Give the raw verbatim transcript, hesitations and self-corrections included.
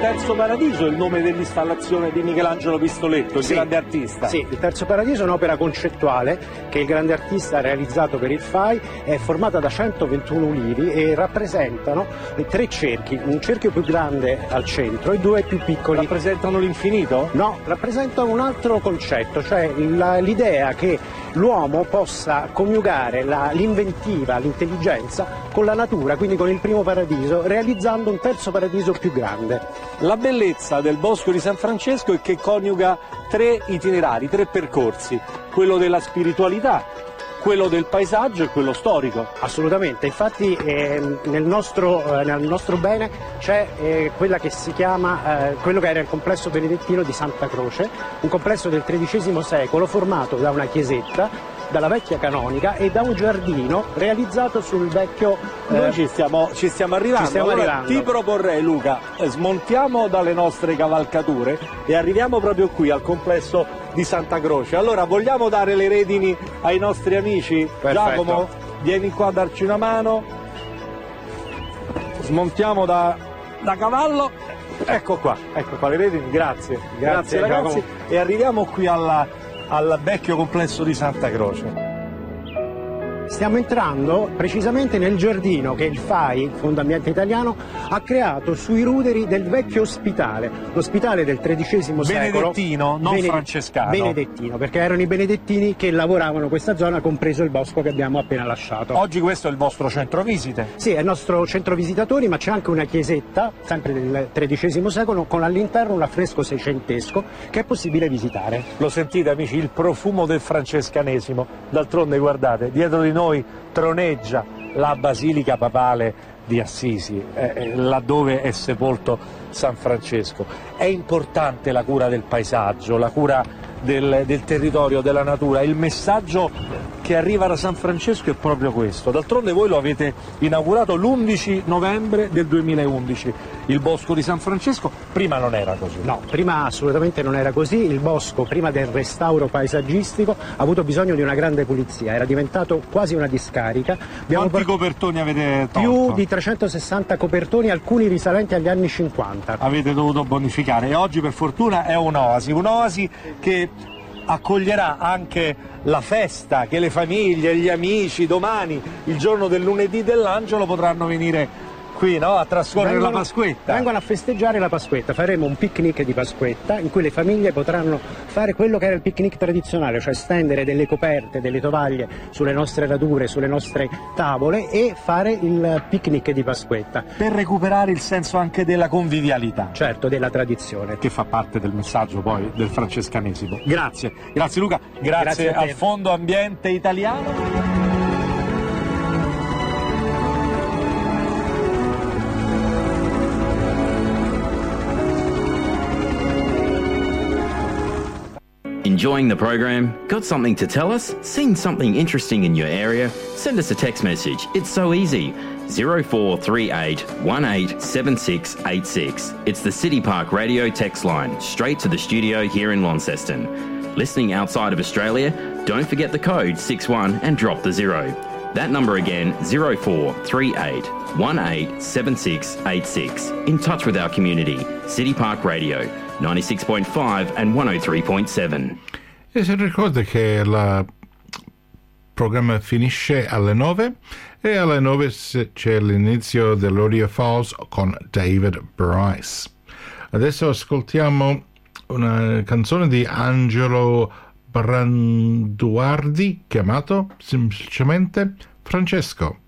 Terzo Paradiso è il nome dell'installazione di Michelangelo Pistoletto, il sì, grande artista. Sì, il Terzo Paradiso è un'opera concettuale che il grande artista ha realizzato per il F A I, è formata da centoventuno ulivi e rappresentano tre cerchi, un cerchio più grande al centro e due più piccoli. Rappresentano l'infinito? No, rappresentano un altro concetto, cioè la, l'idea che l'uomo possa coniugare la, l'inventiva, l'intelligenza con la natura, quindi con il primo paradiso, realizzando un terzo paradiso più grande. La bellezza del Bosco di San Francesco è che coniuga tre itinerari, tre percorsi, quello della spiritualità, quello del paesaggio e quello storico. Assolutamente, infatti eh, nel, nostro, eh, nel nostro bene c'è eh, quella che si chiama, eh, quello che era il complesso benedettino di Santa Croce, un complesso del tredicesimo secolo formato da una chiesetta, dalla vecchia canonica e da un giardino realizzato sul vecchio... Eh, Noi ci stiamo, ci stiamo arrivando, ci stiamo allora arrivando. Ti proporrei, Luca, eh, smontiamo dalle nostre cavalcature e arriviamo proprio qui al complesso di Santa Croce. Allora vogliamo dare le redini ai nostri amici? Perfetto. Giacomo, vieni qua a darci una mano, smontiamo da, da cavallo, ecco qua, ecco qua le redini, grazie, grazie, grazie ragazzi, Giacomo. E arriviamo qui alla... al vecchio complesso di Santa Croce. Stiamo entrando precisamente nel giardino che il F A I, il Fondo Ambiente Italiano, ha creato sui ruderi del vecchio ospitale, l'ospitale del tredicesimo secolo. Benedettino, non Bene- francescano. Benedettino, perché erano i benedettini che lavoravano questa zona, compreso il bosco che abbiamo appena lasciato. Oggi questo è il vostro centro visite. Sì, è il nostro centro visitatori, ma c'è anche una chiesetta, sempre del tredicesimo secolo, con all'interno un affresco seicentesco che è possibile visitare. Lo sentite amici, il profumo del francescanesimo. D'altronde guardate, dietro di noi troneggia la basilica papale di Assisi, eh, laddove è sepolto San Francesco. È importante la cura del paesaggio, la cura del, del territorio, della natura. Il messaggio che arriva da San Francesco è proprio questo. D'altronde voi lo avete inaugurato l'undici novembre del duemilaundici, il Bosco di San Francesco. Prima non era così. No, prima assolutamente non era così. Il bosco, prima del restauro paesaggistico, ha avuto bisogno di una grande pulizia, era diventato quasi una discarica. Abbiamo Quanti por- copertoni avete tolto? più di trecentosessanta copertoni, alcuni risalenti agli anni cinquanta. Avete dovuto bonificare e oggi per fortuna è un'oasi, un'oasi che accoglierà anche la festa, che le famiglie, gli amici domani, il giorno del lunedì dell'Angelo, potranno venire qui, no? A trascorrere vengono, la Pasquetta. Vengono a festeggiare la Pasquetta, faremo un picnic di Pasquetta in cui le famiglie potranno fare quello che era il picnic tradizionale, cioè stendere delle coperte, delle tovaglie sulle nostre radure, sulle nostre tavole e fare il picnic di Pasquetta. Per recuperare il senso anche della convivialità. Certo, della tradizione. Che fa parte del messaggio poi del francescanesimo. Grazie, grazie Luca, grazie, Grazie a te. al Fondo Ambiente Italiano. Enjoying the program? Got something to tell us? Seen something interesting in your area? Send us a text message. It's so easy. zero four three eight one eight seven six eight six. It's the City Park Radio text line, straight to the studio here in Launceston. Listening outside of Australia? Don't forget the code six one and drop the zero. That number again, zero four three eight one eight seven six eight six. In touch with our community. City Park Radio, ninety-six point five and one oh three point seven. E si ricorda che il programma finisce alle nove e alle nove c'è l'inizio dell'Audio Falls con David Bryce. Adesso ascoltiamo una canzone di Angelo Branduardi chiamato semplicemente Francesco.